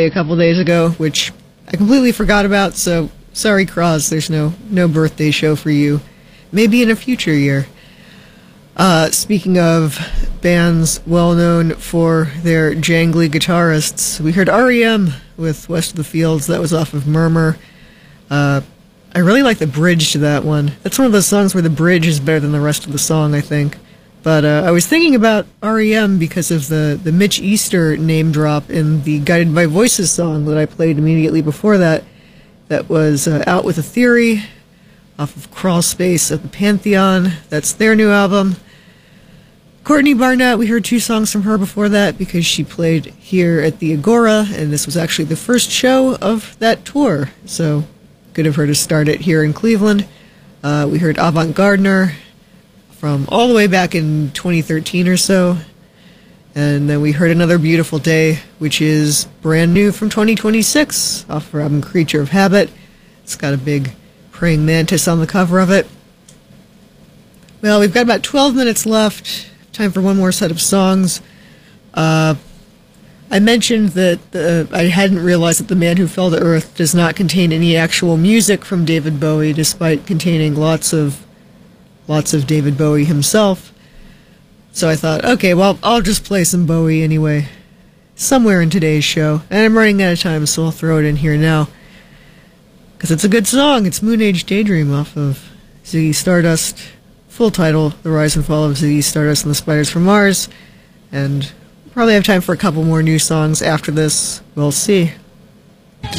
birthday a couple days ago, which I completely forgot about, so sorry, Cross, there's no birthday show for you. Maybe in a future year. Speaking of bands well known for their jangly guitarists, we heard R.E.M. with West of the Fields. That was off of Murmur. I really like the bridge to that one. That's one of those songs where the bridge is better than the rest of the song, I think. But I was thinking about R.E.M. because of the Mitch Easter name drop in the Guided by Voices song that I played immediately before that. That was Out With a Theory, off of Crawl Space at the Pantheon. That's their new album. Courtney Barnett, we heard 2 songs from her before that because she played here at the Agora, and this was actually the first show of that tour. So good of her to start it here in Cleveland. We heard Avant Gardner from all the way back in 2013 or so. And then we heard Another Beautiful Day, which is brand new from 2026, off her album Creature of Habit. It's got a big praying mantis on the cover of it. Well, we've got about 12 minutes left. Time for one more set of songs. I mentioned that I hadn't realized that The Man Who Fell to Earth does not contain any actual music from David Bowie, despite containing lots of David Bowie himself. So I thought, okay, well, I'll just play some Bowie anyway, somewhere in today's show. And I'm running out of time, so I'll throw it in here now. Because it's a good song. It's Moon Age Daydream off of Ziggy Stardust. Full title, The Rise and Fall of Ziggy Stardust and the Spiders from Mars. And probably have time for a couple more new songs after this. We'll see.